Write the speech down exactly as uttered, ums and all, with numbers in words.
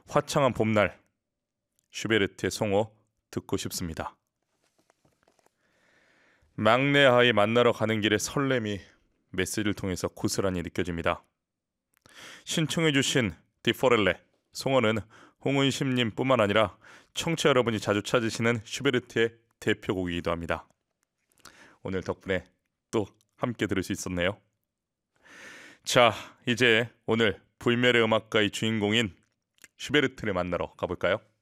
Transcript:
화창한 봄날 슈베르트의 송호 듣고 싶습니다. 막내 아이 만나러 가는 길의 설렘이 메시지를 통해서 고스란히 느껴집니다. 신청해주신 디포렐레 송호는 홍은심님 뿐만 아니라 청취자 여러분이 자주 찾으시는 슈베르트의 대표곡이기도 합니다. 오늘 덕분에 또 함께 들을 수 있었네요. 자, 이제 오늘 불멸의 음악가의 주인공인 슈베르트를 만나러 가볼까요?